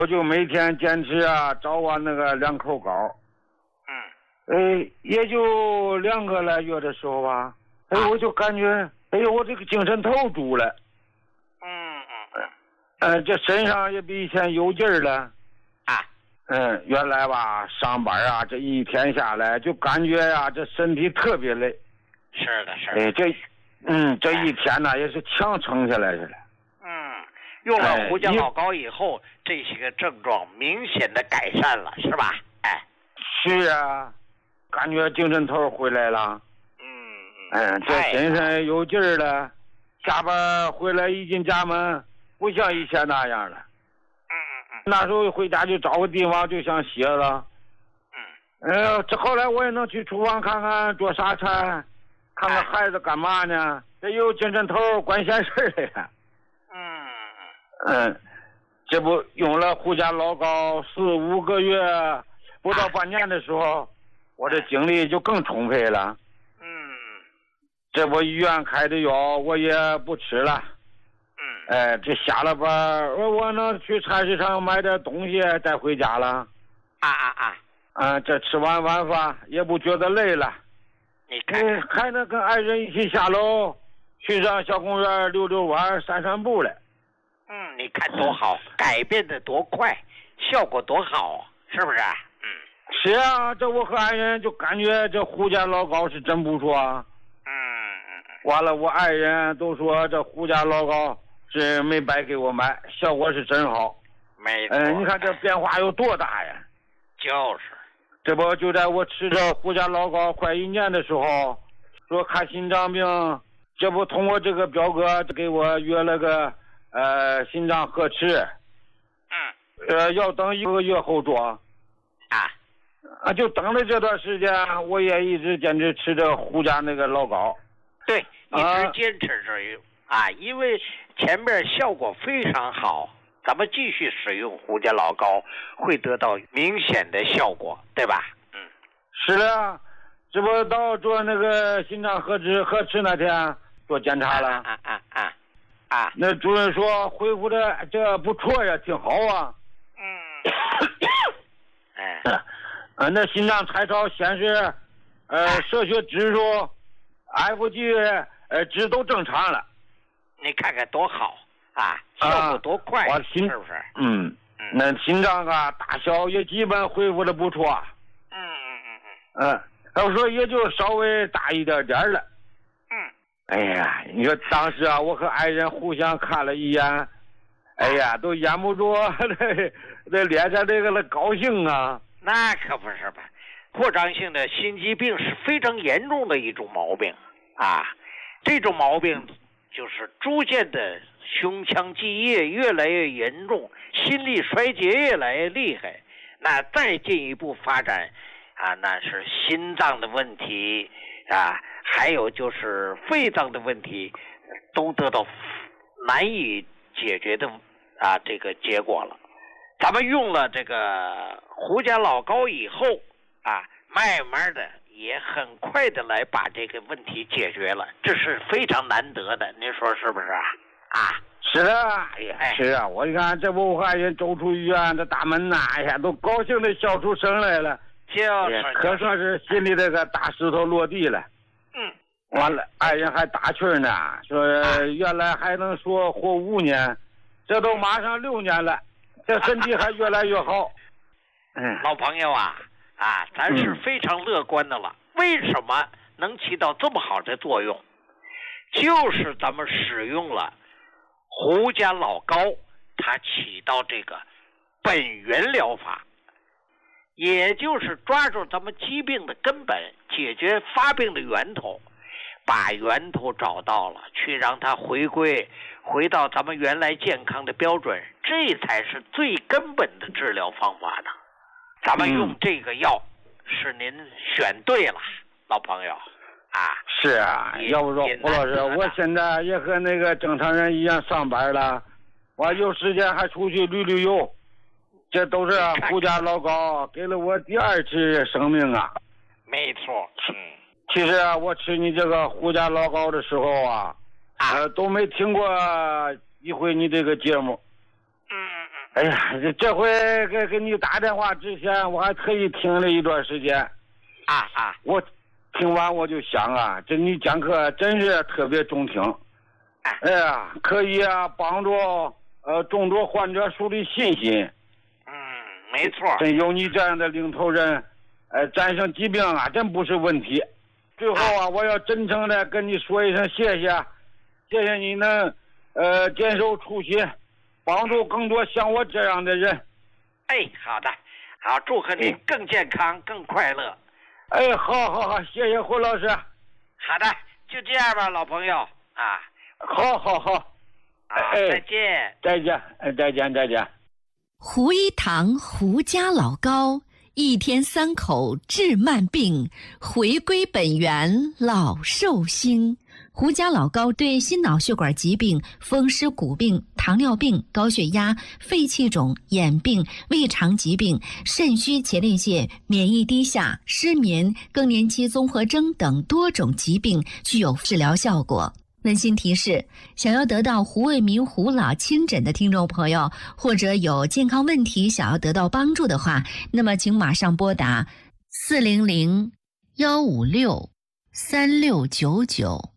我就每天坚持早晚那个2口膏。也就2个来月的时候吧，我就感觉，我这个精神头足了。这身上也比以前有劲儿了。原来吧，上班这一天下来，就感觉这身体特别累。 是的。 这一天呢，也是强撑下来似的。 用了胡椒老膏以后，这些个症状明显的改善了，是吧？ 是啊，感觉精神头回来了。这身上有劲儿了，下班回来一进家门，不像以前那样了。那时候回家就找个地方就想歇了。这后来我也能去厨房看看做啥菜，看看孩子干嘛呢，这有精神头管闲事的呀。这不用了胡家老膏4、5个月，不到半年的时候，我的精力就更充沛了。这不医院开的药我也不吃了。这下了班我能去菜市场买点东西再回家了。这吃完晚饭也不觉得累了。 你看， 还能跟爱人一起下楼去上小公园溜溜弯散散步了。 你看多好，改变的多快，效果多好，是不是？ 是啊，这我和爱人就感觉这胡家老膏是真不错啊。完了，我爱人都说这胡家老膏是没白给我买，效果是真好。 没错。 你看这变化有多大呀？ 就是。 这不就在我吃着胡家老膏快1年的时候，说看心脏病，这不通过这个表哥给我约了个心脏核磁。要等1个月后做。就等了这段时间，我也一直坚持吃着胡家那个老膏。 对，一直坚持着用因为前面效果非常好，咱们继续使用胡家老膏会得到明显的效果，对吧？ 是的，这不到做那个心脏核磁那天做检查了。那主任说恢复的这不错呀，挺好啊。那心脏彩超显示射血指数 FG 值都正常了。 你看看多好效果多快，是不是？ 那心脏大小也基本恢复的不错。要说也就稍微大一点点了。哎呀，你说当时我和爱人互相看了一眼，都掩不住那脸上这个高兴啊。 那可不是吧，扩张性的心肌病是非常严重的一种毛病这种毛病就是逐渐的胸腔积液越来越严重，心力衰竭越来越厉害，那再进一步发展那是心脏的问题还有就是肺脏的问题都得到难以解决的这个结果了。咱们用了这个胡家老膏以后慢慢的也很快的来把这个问题解决了，这是非常难得的，您说是不是是啊，是啊，我一看这不我爱人走出医院的大门都高兴的笑出声来了。可算是心里这个大石头落地了。完了，爱人还打趣呢，说原来还能说活5年，这都马上6年了，这身体还越来越好。 老朋友咱是非常乐观的了。为什么能起到这么好的作用？就是咱们使用了胡家老膏，它起到这个本源疗法，也就是抓住咱们疾病的根本，解决发病的源头，把源头找到了，去让它回到咱们原来健康的标准，这才是最根本的治疗方法的。咱们用这个药是您选对了，老朋友是要不说胡老师，我现在也和那个正常人一样上班了，我有时间还出去旅游，这都是胡家老膏给了我第2次生命没错。 其实我吃你这个胡家老膏的时候都没听过一回你这个节目。 哎呀，这回给你打电话之前，我还特意听了一段时间。我听完我就想啊，这你讲课真是特别中听。哎呀，可以帮助众多患者树立信心。 没错。 真有你这样的领头人，战胜疾病啊，真不是问题。最后我要真诚的跟你说一声谢谢，谢谢你能坚守初心，帮助更多像我这样的人。 好的，好，祝贺你更健康、更快乐。 好，谢谢胡老师。 好的，就这样吧，老朋友啊。 好。再见。 胡一堂胡家老高，一天3口治慢病，回归本源老寿星。胡家老高对心脑血管疾病、风湿骨病、糖尿病、高血压、肺气肿、眼病、胃肠疾病、肾虚前列腺、免疫低下、失眠、更年期综合征等多种疾病具有治疗效果。温馨提示：想要得到胡卫民胡老亲诊的听众朋友，或者有健康问题想要得到帮助的话，那么请马上拨打400-156-3699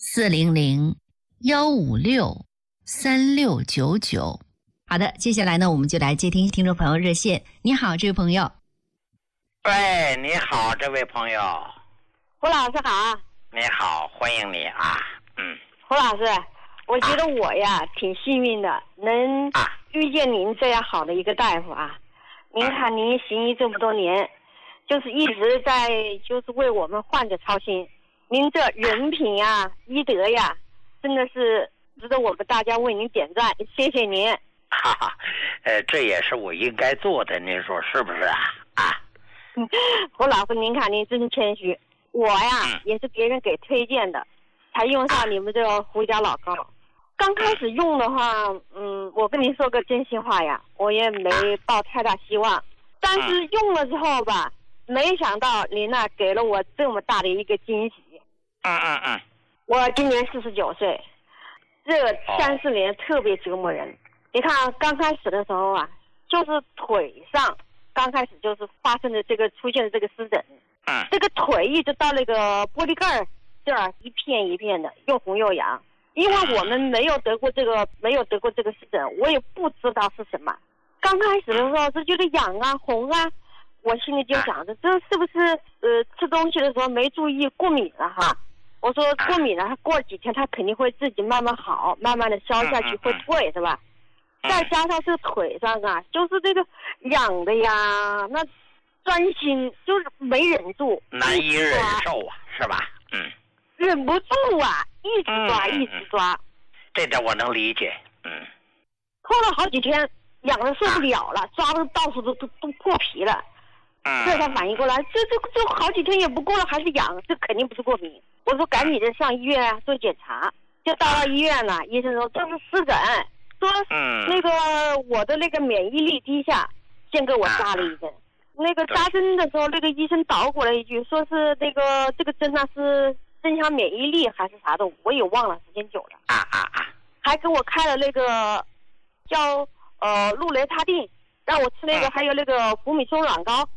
400-156-3699。好的，接下来呢，我们就来接听众朋友热线。你好，这位朋友。 喂，你好，这位朋友。 胡老师好。 你好，欢迎你啊。 胡老师，我觉得我呀挺幸运的，能遇见您这样好的一个大夫啊。您看您行医这么多年，就是一直在就是为我们患者操心。您这人品呀、医德呀，真的是值得我们大家为您点赞，谢谢您。 这也是我应该做的，您说是不是啊？ 胡老师，您看您真谦虚，我呀也是别人给推荐的。才用上你们这个胡家老高。刚开始用的话，我跟您说个真心话呀，我也没抱太大希望。但是用了之后吧，没想到您呢给了我这么大的一个惊喜。我今年49岁，这3-4年特别折磨人。你看刚开始的时候啊，就是腿上刚开始就是发生的出现的这个湿疹，这个腿一直到那个玻璃盖儿。这儿一片一片的，又红又痒。因为我们没有得过这个湿疹，我也不知道是什么。刚开始的时候是觉得痒啊、红啊，我心里就想着，这是不是吃东西的时候没注意过敏了哈？我说过敏了，过几天它肯定会自己慢慢好，慢慢的消下去会退，是吧？再加上是腿上啊，就是这个痒的呀，那钻心就是没忍住， 难以忍受啊，是吧？ 忍不住啊，一直抓， 这点我能理解。 拖了好几天，痒的受不了了，抓的到处都破皮了。这才反应过来，这好几天也不过了，还是痒，这肯定不是过敏。我说赶紧的上医院做检查，就到了医院了，医生说这是湿疹，说那个我的那个免疫力低下，先给我扎了一针。那个扎针的时候，那个医生捣鼓了一句，说是这个针呢是增强免疫力还是啥的，我也忘了，时间久了。还给我开了那个叫氯雷他定，让我吃那个，还有那个福米松软膏。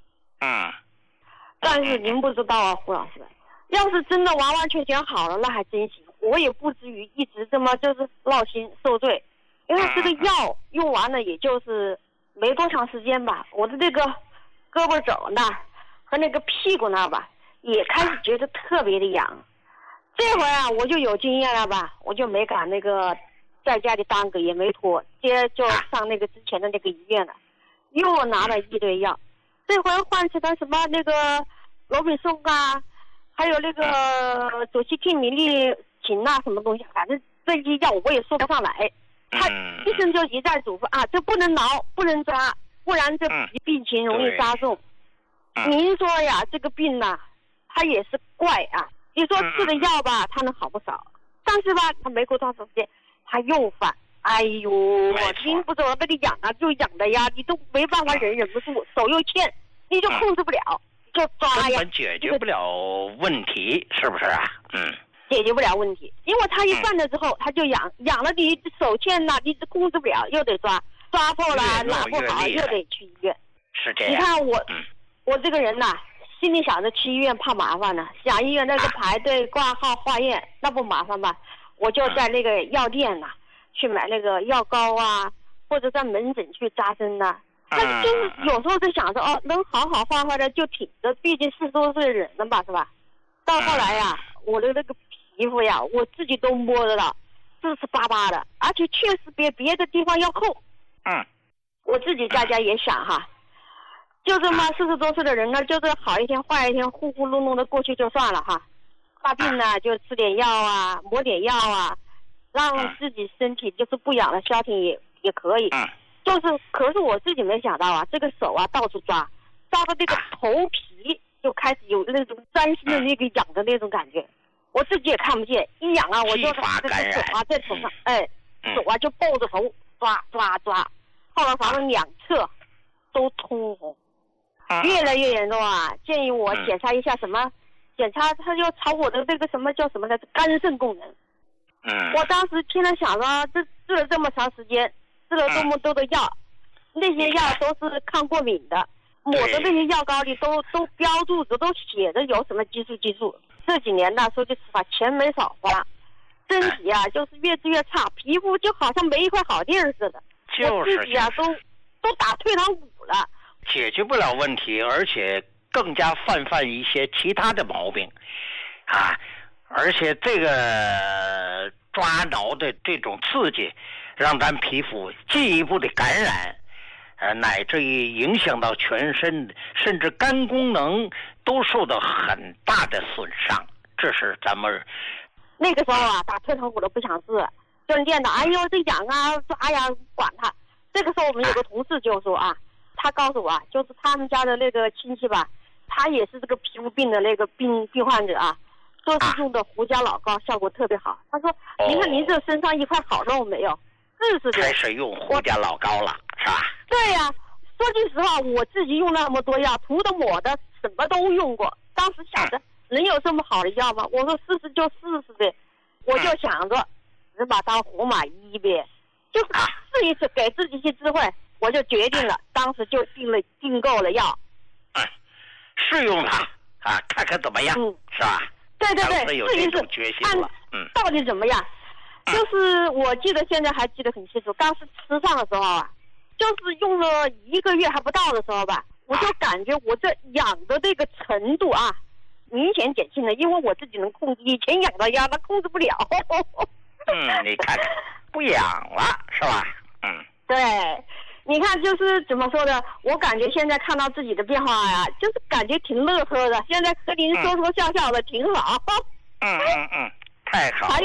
但是您不知道啊，胡老师，要是真的完完全全好了，那还真行，我也不至于一直这么就是闹心受罪。因为这个药用完了，也就是没多长时间吧，我的这个胳膊肘那儿和那个屁股那儿吧，也开始觉得特别的痒。这回啊，我就有经验了吧，我就没敢那个在家里耽搁，也没拖，直接就上那个之前的那个医院了，又拿了一堆药。这回换成了什么那个罗比松啊，还有那个左西替米利嗪啊，什么东西，反正这些药我也说不上来。他医生就一再嘱咐啊，这不能挠，不能抓，不然这病情容易加重。您说呀，这个病呢，它也是怪啊。你说吃的药吧，它能好不少，但是吧，它没过多长时间，它又犯。哎呦，您不知道那个痒啊，就痒的呀，你都没办法忍不住，手又欠，你就控制不了，就抓呀。 根本解决不了问题，是不是啊？ 解决不了问题，因为它一犯了之后，它就痒了，你手欠了，你控制不了，又得抓， 抓破了哪不好又得去医院。 是这样。 你看我这个人呐，心里想着去医院怕麻烦呢，想医院那个排队挂号化验那不麻烦吧？我就在那个药店呐去买那个药膏啊，或者在门诊去扎针呐。但是就是有时候就想着哦，能好好坏坏的就挺着，毕竟40多岁的人了吧，是吧？到后来呀，我的那个皮肤呀，我自己都摸得到，湿湿巴巴的，而且确实比别的地方要厚。我自己在家也想哈，就这么40多岁的人呢，就是好一天坏一天，糊糊弄弄的过去就算了哈。大病呢就吃点药啊，抹点药啊，让自己身体就是不痒的消停也可以。可是我自己没想到啊，这个手啊到处抓到这个头皮就开始有那种钻心的那个痒的那种感觉，我自己也看不见，一痒啊我就拿这个手啊在头上，手啊就抱着头抓，后来反正2侧都通红，越来越严重啊！建议我检查一下什么，检查他要查我的那个什么叫什么来着，肝肾功能。我当时天天想着治了这么长时间。吃了这么多的药，那些药都是抗过敏的，抹的那些药膏里都标注着，都写着有什么激素。这几年呢，说句实话，钱没少花，身体啊就是越治越差，皮肤就好像没一块好地儿似的。我自己啊都打退堂鼓了， 解决不了问题，而且更加犯一些其他的毛病啊，而且这个抓挠的这种刺激。让咱皮肤进一步的感染，乃至于影响到全身，甚至肝功能都受到很大的损伤。这是咱们那个时候啊，打退堂鼓都不想治，就念叨哎呦这痒啊抓呀，管他。这个时候我们有个同事就说啊，他告诉我啊，就是他们家的那个亲戚吧，他也是这个皮肤病的那个病患者啊，说是用的胡椒老膏效果特别好。他说您看您这身上一块好肉没有？ 开始用胡椒老膏了，是吧？ 对呀，说句实话，我自己用那么多药，涂的抹的什么都用过。当时想着能有这么好的药吗？我说试试就试试呗，我就想着只把当活马医呗，就是试一试，给自己一些智慧，我就决定了，当时就订购了药， 试用它啊，看看怎么样，是吧？ 对，试一试， 决心了， 到底怎么样？就是我记得现在还记得很清楚，当时吃上的时候啊，就是用了1个月还不到的时候吧，我就感觉我这痒的这个程度啊，明显减轻了，因为我自己能控制，以前痒的呀，那控制不了。 你看不痒了是吧？ 对，你看就是怎么说呢？我感觉现在看到自己的变化呀，就是感觉挺乐呵的。现在和您说笑笑的，挺好。 太好了。 还有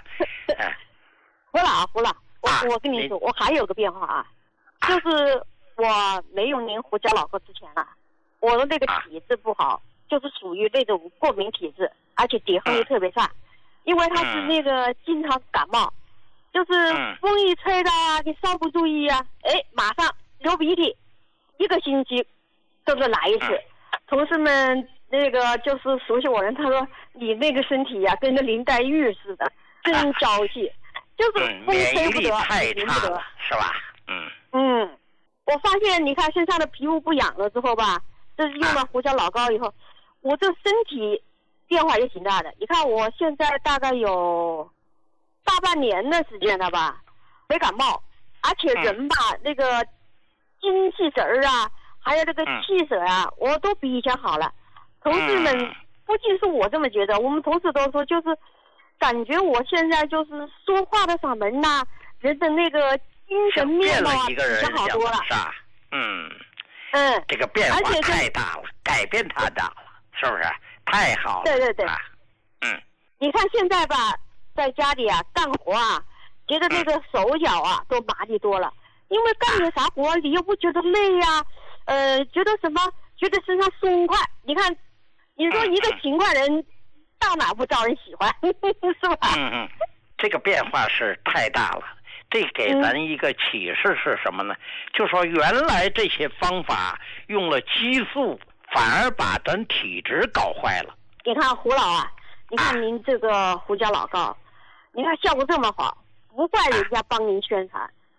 胡老，我跟你说，我还有个变化啊，就是我没用您胡椒老膏之前啊，我的那个体质不好，就是属于那种过敏体质，而且抵抗力特别差，因为他是那个经常感冒，就是风一吹的啊，你稍不注意啊，马上流鼻涕，1个星期都是来一次。同事们那个就是熟悉我人，他说你那个身体呀，跟着林黛玉似的，真娇气，就是风吹不得，淋不得， 是吧？ 我发现你看身上的皮肤不痒了之后吧，这是用了胡椒老膏以后，我这身体变化也挺大的。你看我现在大概有大半年的时间了吧，没感冒，而且人吧那个精气神儿啊，还有这个气色啊，我都比以前好了。同事们不仅是我这么觉得，我们同事都说，就是感觉我现在就是说话的嗓门呐，人的那个精神面貌啊，比较好多了， 是吧？这个变化太大了，改变太大了，是不是？太好了。 对。你看现在吧，在家里啊干活啊，觉得那个手脚啊都麻利多了，因为干点啥活你又不觉得累呀，觉得什么？觉得身上松快。你看，你说一个勤快人，到哪不招人喜欢，是吧？ 这个变化是太大了。这给咱一个启示是什么呢？就说原来这些方法用了激素，反而把咱体质搞坏了。 你看胡老啊，你看您这个胡椒老膏，你看效果这么好，不怪人家帮您宣传。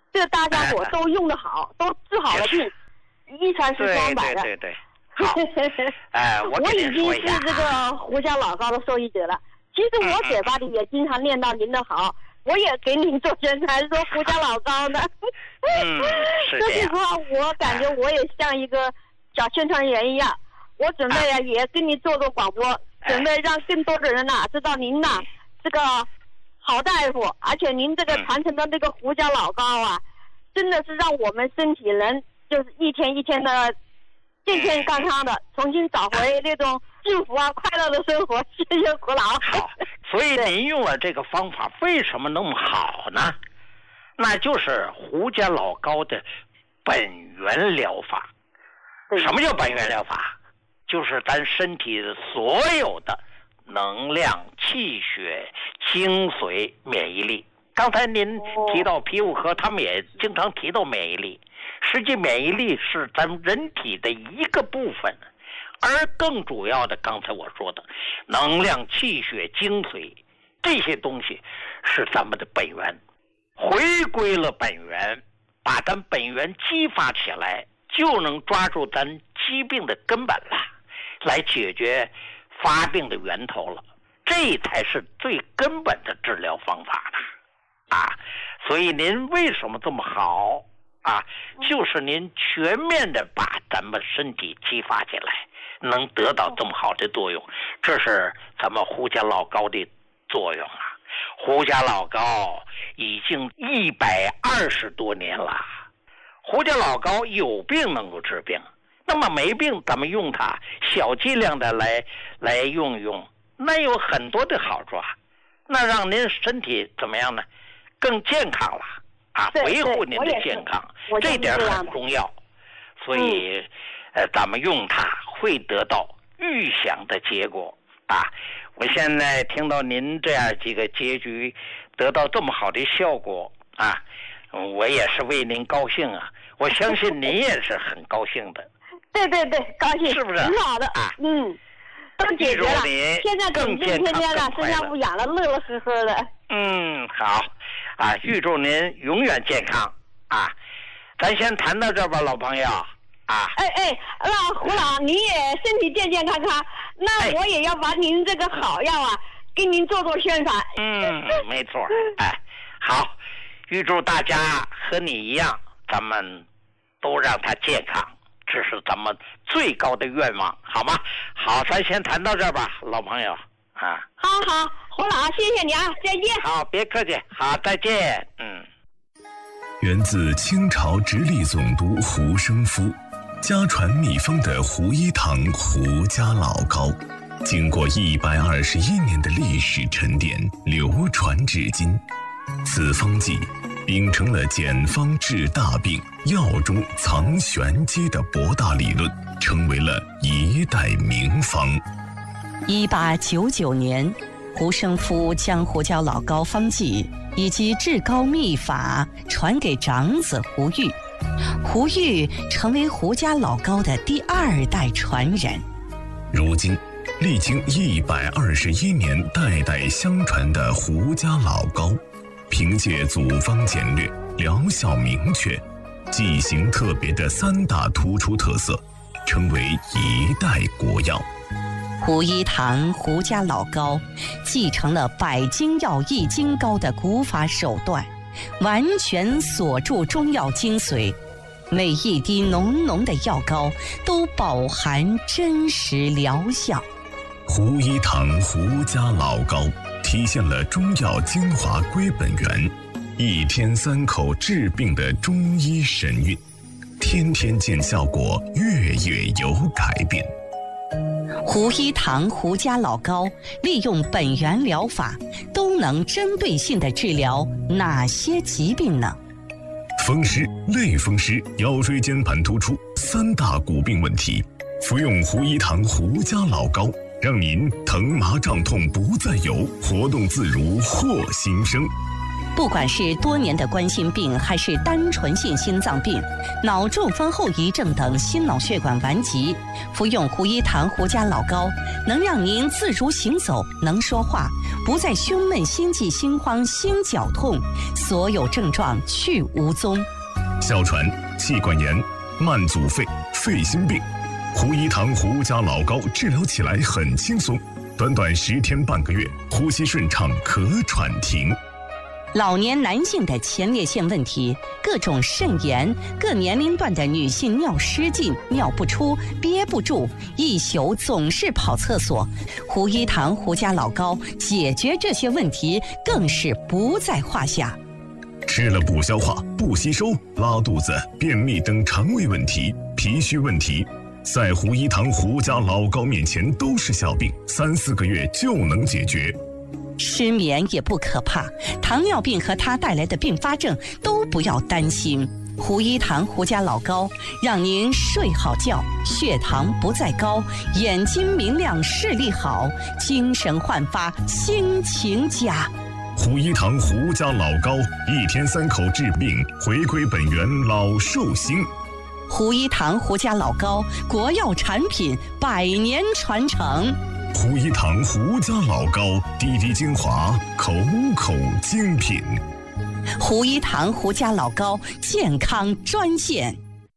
这个大家伙都用得好，都治好了病，一传十双百的。 对。好，我已经是这个胡椒老膏的受益者了。其实我嘴巴里也经常念到您的好，我也给您做宣传，说胡椒老膏呢。 是这样。 说实话，我感觉我也像一个小宣传员一样，我准备也跟您做广播，准备让更多的人知道您这个好大夫，而且您这个传承的那个胡椒老膏啊，真的是让我们身体人就是一天一天的健健康康的，重新找回那种幸福快乐的生活。谢谢胡老。 好，所以您用了这个方法为什么那么好呢？那就是胡椒老膏的本源疗法。什么叫本源疗法？就是咱身体所有的能量、气血、精髓、免疫力。刚才您提到皮肤科，他们也经常提到免疫力。实际免疫力是咱们人体的一个部分，而更主要的，刚才我说的能量、气血、精髓这些东西是咱们的本源。回归了本源，把咱本源激发起来，就能抓住咱疾病的根本了，来解决发病的源头了。这才是最根本的治疗方法呢。所以您为什么这么好？就是您全面的把咱们身体激发起来，能得到这么好的作用，这是咱们胡椒老膏的作用啊。胡椒老膏已经120多年了，胡椒老膏有病能够治病，那么没病咱们用它小剂量的来用，那有很多的好处，那让您身体怎么样呢？更健康了。维护您的健康，这点很重要。所以，咱们用它会得到预想的结果我现在听到您这样几个结局得到这么好的效果我也是为您高兴我相信您也是很高兴的。 对，高兴， 是不是？ 挺好的都解决了，现在更天天了，身上不痒了，乐乐呵呵的。 好预祝您永远健康咱先谈到这吧，老朋友那胡老您也身体健健康康，那我也要把您这个好药给您做宣传。 没错。好，预祝大家和你一样，咱们都让他健康，这是咱们最高的愿望，好吗？好，咱先谈到这吧，老朋友好，胡老，谢谢你再见。 好，别客气，好，再见。 源自清朝直隶总督胡生夫，家传秘方的胡一堂胡家老膏，经过121年的历史沉淀，流传至今。此方剂秉承了简方治大病、药中藏玄机的博大理论，成为了一代名方。 1899年，胡生夫将胡椒老膏方剂以及治膏秘法传给长子胡玉，胡玉成为胡家老膏的第2代传人。 如今，历经121年代代相传的胡家老膏，凭借组方简略、疗效明确、剂型特别的3大突出特色，成为一代国药。 胡一堂胡家老膏继承了百金药益精膏的古法手段，完全锁住中药精髓，每一滴浓浓的药膏都饱含真实疗效。 胡一堂胡家老膏体现了中药精华归本源，一天3口治病的中医神韵，天天见效果，月月有改变。 胡一堂胡家老膏利用本源疗法，都能针对性地治疗哪些疾病呢？ 风湿、类风湿、腰椎间盘突出3大骨病问题，服用胡一堂胡家老膏，让您疼麻胀痛不再有，活动自如获新生。 不管是多年的冠心病，还是单纯性心脏病、脑中风后遗症等心脑血管顽疾，服用胡一堂胡家老膏，能让您自如行走，能说话，不再胸闷、心悸、心慌、心绞痛，所有症状去无踪。 哮喘、气管炎、慢阻肺、肺心病，胡一堂胡家老膏治疗起来很轻松，短短10天半个月，呼吸顺畅，咳喘停。 老年男性的前列腺问题，各种肾炎，各年龄段的女性尿失禁、尿不出、憋不住，一宿总是跑厕所，胡一堂胡家老膏解决这些问题更是不在话下。 吃了不消化、不吸收、拉肚子、便秘等肠胃问题、脾虚问题，在胡一堂胡家老膏面前都是小病，3、4个月就能解决。 失眠也不可怕，糖尿病和它带来的并发症都不要担心。胡一堂胡家老膏让您睡好觉，血糖不再高，眼睛明亮，视力好，精神焕发，心情佳。 胡一堂胡家老膏，1天3口治病，回归本源，老寿星。 胡一堂胡家老膏，国药产品，100年传承。 胡一堂胡家老膏，滴滴精华，口口精品。 胡一堂胡家老膏健康专线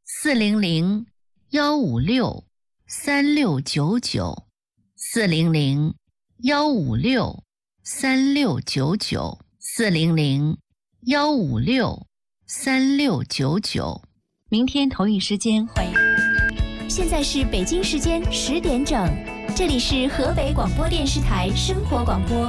400-156-3699，400-156-3699。明天同一时间欢迎。 现在是北京时间10点整，这里是河北广播电视台生活广播。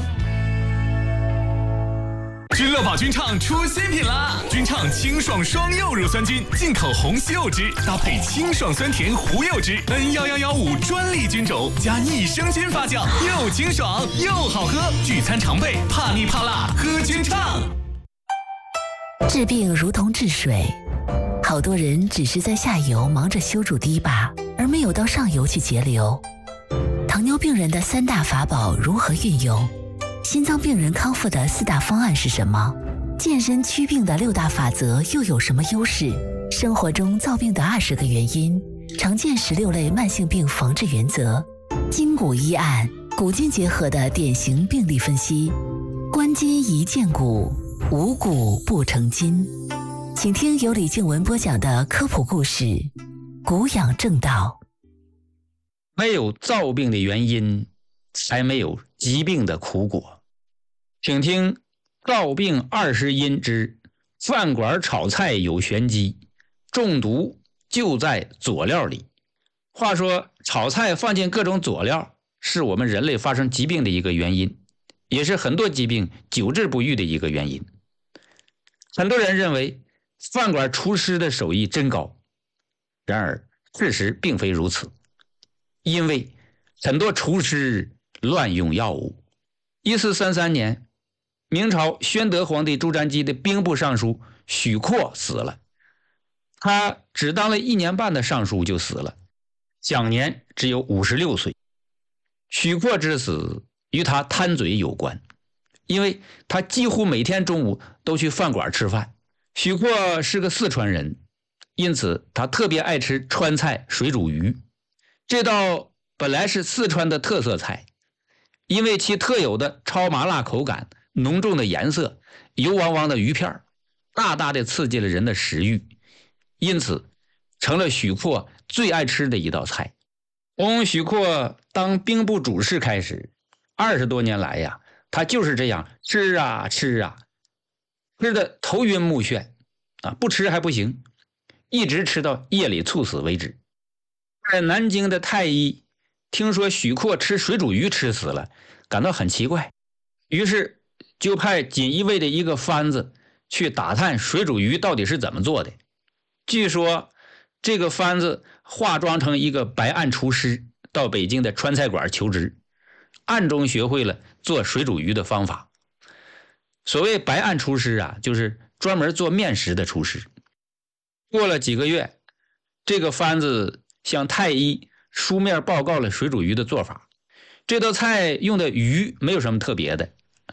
君乐宝菌畅出新品啦！菌畅清爽双柚乳酸菌，进口红西柚汁搭配清爽酸甜胡柚汁 ，N1115专利菌种加益生菌发酵，又清爽又好喝，聚餐常备，怕腻怕辣喝菌畅。 治病如同治水，好多人只是在下游忙着修筑堤坝，而没有到上游去节流。糖尿病人的3大法宝如何运用？心脏病人康复的4大方案是什么？健身祛病的6大法则又有什么优势？生活中造病的20个原因，常见16类慢性病防治原则，筋骨医案，骨筋结合的典型病例分析，关筋宜健骨，无骨不成筋。请听由李静文播讲的科普故事《骨养正道》。 没有造病的原因，才没有疾病的苦果。请听造病20因之饭馆炒菜有玄机，中毒就在佐料里。话说炒菜放进各种佐料，是我们人类发生疾病的一个原因，也是很多疾病久治不愈的一个原因。很多人认为饭馆厨师的手艺真高，然而事实并非如此。因为很多厨师乱用药物。1433年，明朝宣德皇帝朱瞻基的兵部尚书许廓死了，他只当了1年半的尚书就死了，享年只有56岁。许廓之死与他贪嘴有关，因为他几乎每天中午都去饭馆吃饭。许廓是个四川人，因此他特别爱吃川菜水煮鱼。这道本来是四川的特色菜，因为其特有的超麻辣口感、浓重的颜色、油汪汪的鱼片，大大的刺激了人的食欲，因此成了许廓最爱吃的一道菜。从许廓当兵部主事开始，20多年来呀，他就是这样吃啊吃啊，吃的头晕目眩啊，不吃还不行，一直吃到夜里猝死为止。在南京的太医听说许廓吃水煮鱼吃死了，感到很奇怪，于是就派锦衣卫的一个番子去打探水煮鱼到底是怎么做的。据说这个番子化妆成一个白案厨师，到北京的川菜馆求职，暗中学会了做水煮鱼的方法。所谓白案厨师啊，就是专门做面食的厨师。过了几个月，这个番子向太医书面报告了水煮鱼的做法。这道菜用的鱼没有什么特别的，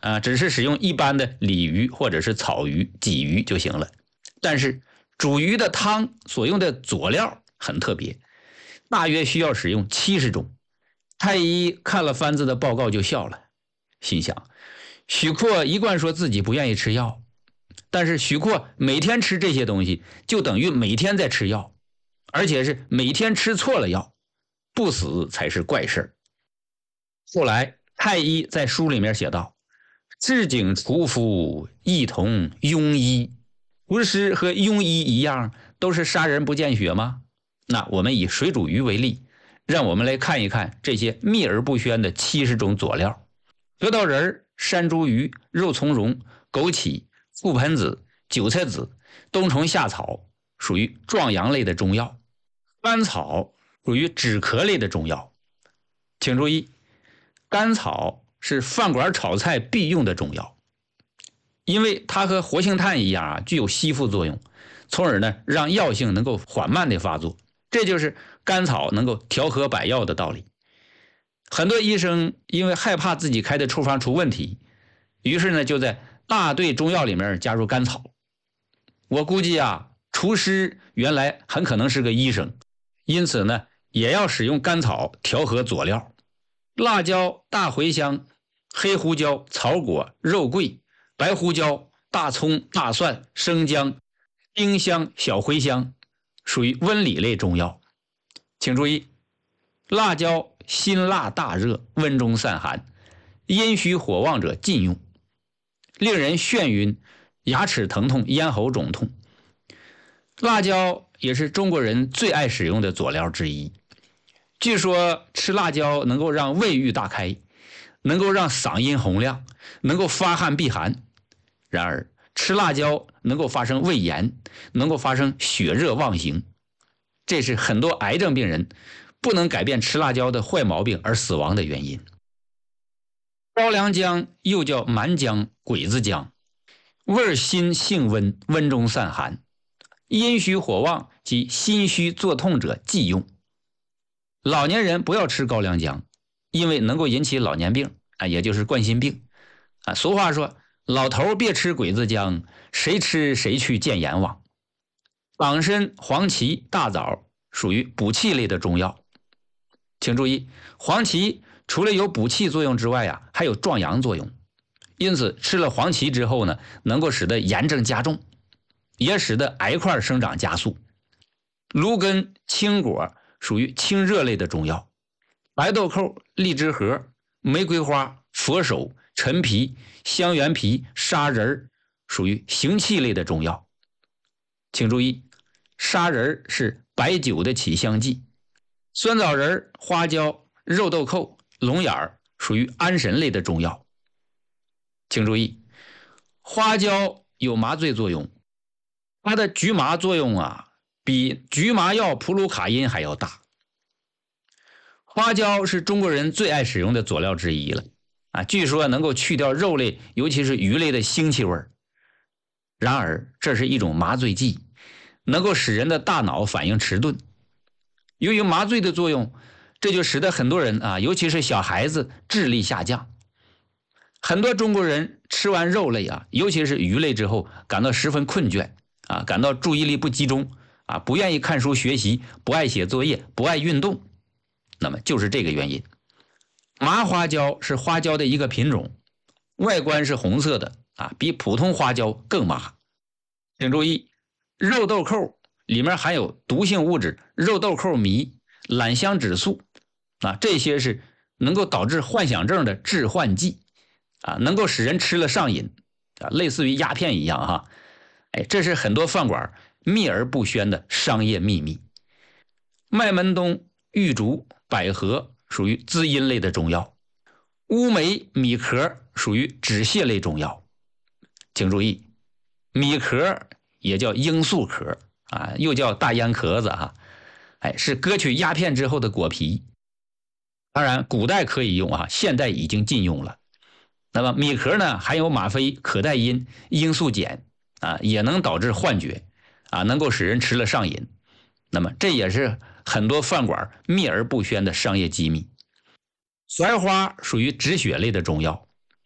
只是使用一般的鲤鱼或者是草鱼、鲫鱼就行了。但是煮鱼的汤所用的佐料很特别，大约需要使用70种。太医看了番子的报告就笑了，心想许阔一贯说自己不愿意吃药，但是许阔每天吃这些东西就等于每天在吃药，而且是每天吃错了药，不死才是怪事。后来太医在书里面写道，治井除夫一同庸医，不是和庸医一样都是杀人不见血吗？那我们以水煮鱼为例，让我们来看一看这些秘而不宣的70种佐料。核桃仁、山茱萸、肉苁蓉、枸杞、覆盆子、韭菜籽、冬虫夏草属于壮阳类的中药，甘草属于止咳类的中药。请注意，甘草是饭馆炒菜必用的中药，因为它和活性炭一样具有吸附作用，从而呢让药性能够缓慢的发作，这就是甘草能够调和百药的道理。很多医生因为害怕自己开的处方出问题，于是呢就在大队中药里面加入甘草。我估计厨师原来很可能是个医生，因此呢也要使用甘草调和佐料。辣椒、大茴香、黑胡椒、草果、肉桂、白胡椒、大葱、大蒜、生姜、丁香、小茴香属于温里类中药。请注意，辣椒辛辣大热，温中散寒，阴虚火旺者禁用，令人眩晕，牙齿疼痛，咽喉肿痛。辣椒也是中国人最爱使用的佐料之一，据说吃辣椒能够让胃欲大开，能够让嗓音洪亮，能够发汗避寒。然而吃辣椒能够发生胃炎，能够发生血热妄行，这是很多癌症病人不能改变吃辣椒的坏毛病而死亡的原因。高粱姜又叫蛮姜、鬼子姜，味辛性温，温中散寒，阴虚火旺及心虚作痛者忌用。老年人不要吃高粱姜，因为能够引起老年病也就是冠心病俗话说，老头别吃鬼子姜，谁吃谁去见阎王。党参、黄芪、大枣属于补气类的中药。请注意，黄芪除了有补气作用之外还有壮阳作用，因此吃了黄芪之后呢，能够使得炎症加重，也使得癌块生长加速。芦根、青果属于清热类的中药。白豆蔻、荔枝核、玫瑰花、佛手、陈皮、香橼皮、砂仁属于行气类的中药。请注意，砂仁是白酒的起香剂。酸枣仁、花椒、肉豆蔻、龙眼属于安神类的中药。请注意，花椒有麻醉作用，它的局麻作用比局麻药普鲁卡因还要大。花椒是中国人最爱使用的佐料之一了据说能够去掉肉类尤其是鱼类的腥气味。然而这是一种麻醉剂，能够使人的大脑反应迟钝。由于麻醉的作用，这就使得很多人尤其是小孩子智力下降。很多中国人吃完肉类尤其是鱼类之后感到十分困倦感到注意力不集中不愿意看书学习，不爱写作业，不爱运动。那么就是这个原因。麻花椒是花椒的一个品种，外观是红色的比普通花椒更麻。请注意，肉豆蔻里面含有毒性物质肉豆蔻醚、榄香脂素这些是能够导致幻想症的致幻剂能够使人吃了上瘾类似于鸦片一样这是很多饭馆秘而不宣的商业秘密。麦门冬、玉竹、百合属于滋阴类的中药。乌梅、米壳属于止泻类中药。请注意，米壳也叫罂粟壳又叫大烟壳子是割取鸦片之后的果皮。当然古代可以用现代已经禁用了。那么米壳呢含有吗啡、可待因、罂粟碱也能导致幻觉能够使人吃了上瘾。那么这也是很多饭馆秘而不宣的商业机密。槐花属于止血类的中药。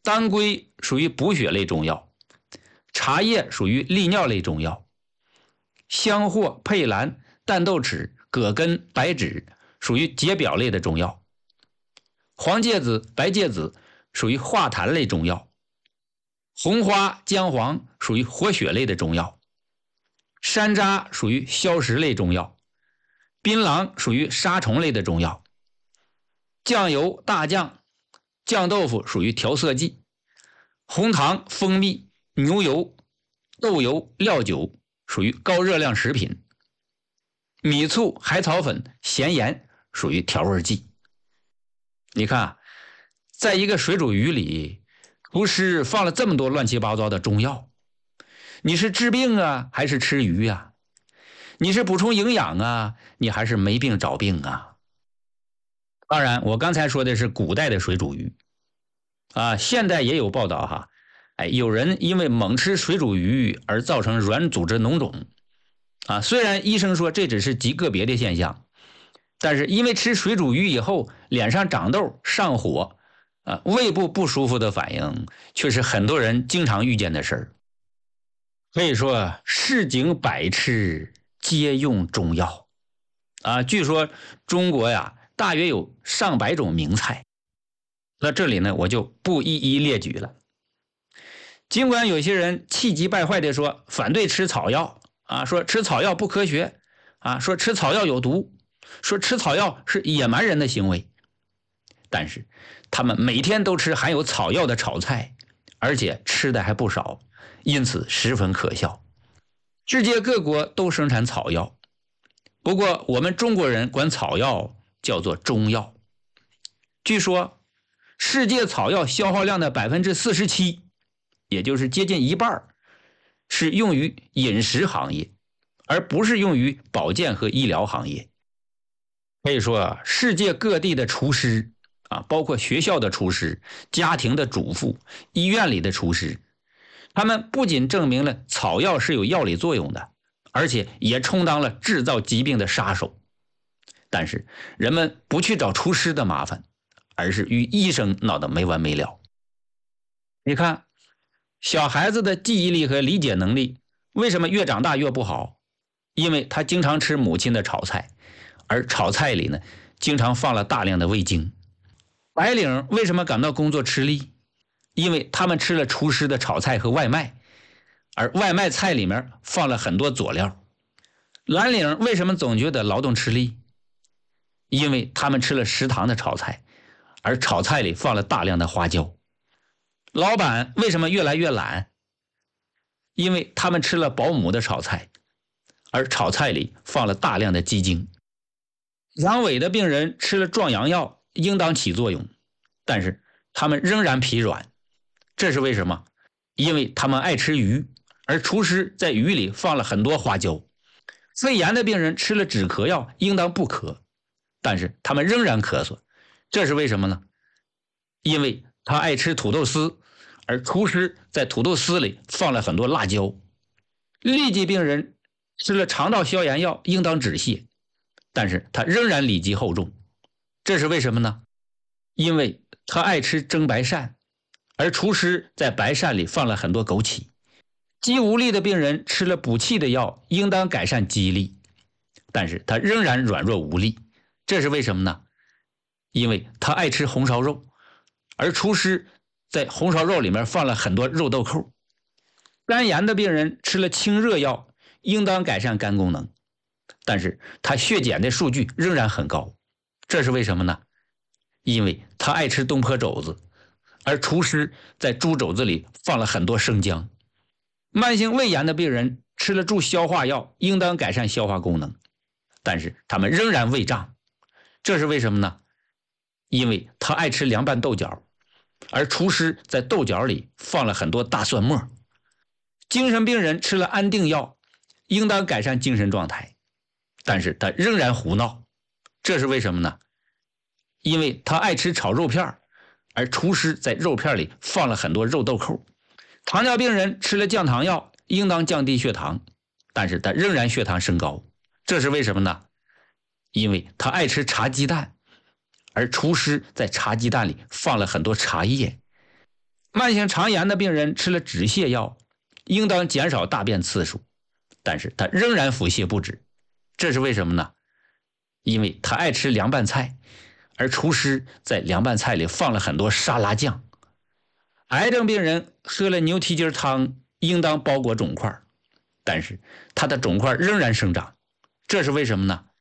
当归属于补血类中药，茶叶属于利尿类中药，香藿、佩兰、淡豆豉、葛根、白芷属于解表类的中药，黄芥子、白芥子属于化痰类中药，红花、姜黄属于活血类的中药，山楂属于消食类中药，槟榔属于杀虫类的中药，酱油、大酱、酱豆腐属于调色剂，红糖、蜂蜜、牛油、豆油、料酒属于高热量食品，米醋、海草粉、咸盐属于调味剂。你看啊，在一个水煮鱼里，厨师放了这么多乱七八糟的中药，你是治病啊，还是吃鱼啊？你是补充营养啊，你还是没病找病啊？当然，我刚才说的是古代的水煮鱼啊，现代也有报道哈，有人因为猛吃水煮鱼而造成软组织脓肿啊。虽然医生说这只是极个别的现象，但是因为吃水煮鱼以后脸上长痘、上火啊，胃部不舒服的反应，却是很多人经常遇见的事儿。可以说市井百吃皆用中药啊。据说中国呀，大约有上百种名菜，那这里呢我就不一一列举了。尽管有些人气急败坏地说反对吃草药啊，说吃草药不科学啊，说吃草药有毒，说吃草药是野蛮人的行为，但是他们每天都吃含有草药的炒菜，而且吃的还不少，因此十分可笑。世界各国都生产草药，不过我们中国人管草药叫做中药。据说世界草药消耗量的 47%， 也就是接近一半，是用于饮食行业，而不是用于保健和医疗行业。可以说世界各地的厨师啊，包括学校的厨师、家庭的主妇、医院里的厨师，他们不仅证明了草药是有药理作用的，而且也充当了制造疾病的杀手。但是人们不去找厨师的麻烦，而是与医生闹得没完没了。你看，小孩子的记忆力和理解能力为什么越长大越不好？因为他经常吃母亲的炒菜，而炒菜里呢，经常放了大量的味精。白领为什么感到工作吃力？因为他们吃了厨师的炒菜和外卖，而外卖菜里面放了很多佐料。蓝领为什么总觉得劳动吃力？因为他们吃了食堂的炒菜，而炒菜里放了大量的花椒。老板为什么越来越懒？因为他们吃了保姆的炒菜，而炒菜里放了大量的鸡精。阳痿的病人吃了壮阳药，应当起作用，但是他们仍然疲软，这是为什么？因为他们爱吃鱼，而厨师在鱼里放了很多花椒。肺炎的病人吃了止咳药，应当不咳，但是他们仍然咳嗽，这是为什么呢？因为他爱吃土豆丝，而厨师在土豆丝里放了很多辣椒。痢疾病人吃了肠道消炎药，应当止泻，但是他仍然里疾后重，这是为什么呢？因为他爱吃蒸白鳝，而厨师在白鳝里放了很多枸杞。肌无力的病人吃了补气的药，应当改善肌力，但是他仍然软弱无力，这是为什么呢？因为他爱吃红烧肉，而厨师在红烧肉里面放了很多肉豆蔻。肝炎的病人吃了清热药，应当改善肝功能，但是他血检的数据仍然很高，这是为什么呢？因为他爱吃东坡肘子，而厨师在猪肘子里放了很多生姜。慢性胃炎的病人吃了助消化药，应当改善消化功能，但是他们仍然胃胀，这是为什么呢？因为他爱吃凉拌豆角，而厨师在豆角里放了很多大蒜末。精神病人吃了安定药，应当改善精神状态，但是他仍然胡闹，这是为什么呢？因为他爱吃炒肉片，而厨师在肉片里放了很多肉豆蔻。糖尿病人吃了降糖药，应当降低血糖，但是他仍然血糖升高，这是为什么呢？因为他爱吃茶鸡蛋，而厨师在茶鸡蛋里放了很多茶叶。 慢性肠炎的病人吃了止泻药，应当减少大便次数，但是他仍然腹泻不止，这是为什么呢？因为他爱吃凉拌菜，而厨师在凉拌菜里放了很多沙拉酱。癌症病人喝了牛蹄筋汤，应当包裹肿块，但是他的肿块仍然生长，这是为什么呢？